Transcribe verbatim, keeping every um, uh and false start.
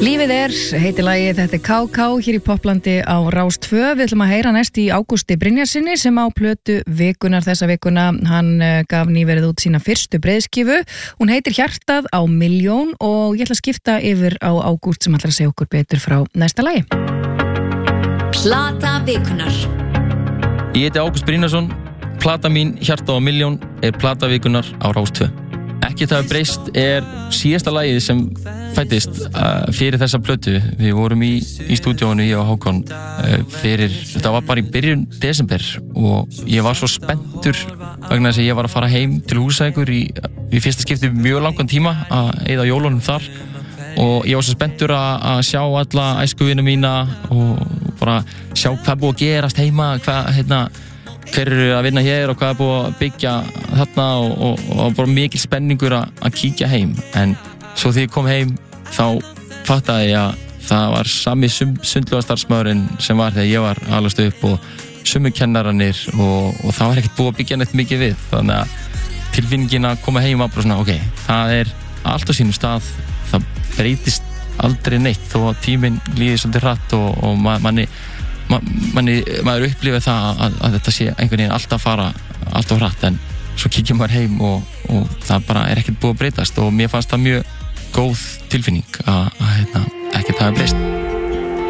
Lífið er, heitir lagið, þetta er K K hér í Poplandi á Rás tvö. Við ætlum að heyra næst í Ágústi Brynjarsinni sem á plötu vikunar þessa vikuna. Hann gaf nýverið út sína fyrstu breiðskífu. Hún heitir Hjartað á milljón og ég ætla að skipta yfir á Ágúst sem ætlar að segja okkur betur frá næsta lagi. Plata vikunar. Ég heiti Ágúst Brynjarsson. Plata mín Hjartað á milljón er plata vikunar á Rás tvö. Ekki það breyst er síðasta lagið sem fættist uh, fyrir þessa plötu. Við vorum í, í stúdíónu, ég og Hákon, uh, fyrir, þetta var bara í byrjun desember og ég var svo spenntur vegna þess að ég var að fara heim til Húsavíkur í, í fyrsta skipti mjög langan tíma að eyða jólunum þar og ég var svo spenntur að, að sjá alla æskuvina mína og bara sjá hvað búið að gerast heima, hvað, hérna, hver eru að vinna hér og hvað er búið að byggja þarna og, og, og bara mikil spenningur að, að kíkja heim. En svo þegar ég kom heim þá fattaði ég að það var sami sundlaugarstarfsmaðurinn sem var þegar ég var alast upp og sömu kennararnir og, og það var ekkert búið að byggja neitt mikið við. Þannig að tilfinningin að koma heim var bara svona, ok, það er allt á sínum stað, það breytist aldrei neitt þó að tíminn líði svolítið hratt og, og manni manni, maður upplifir það að, að þetta sé einhvern veginn alltaf fara alltaf hratt en svo kíkja maður heim og, og það bara er ekkert búið að breytast og mér fannst það mjög góð tilfinning að, að hérna, ekkert hafi breyst.